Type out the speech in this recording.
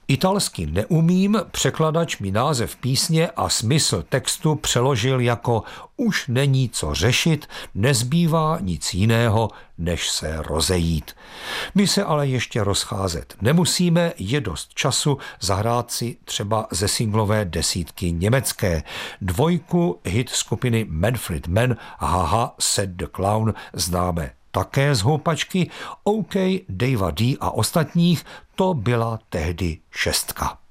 Italsky neumím, překladač mi název písně a smysl textu přeložil jako už není co řešit, nezbývá nic jiného, než se rozejít. My se ale ještě rozcházet nemusíme, je dost času zahrát si třeba ze singlové desítky německé. 2 hit skupiny Manfred Mann Haha Said the Clown známe také z houpačky, OK, Davea D a ostatních, to byla tehdy 6.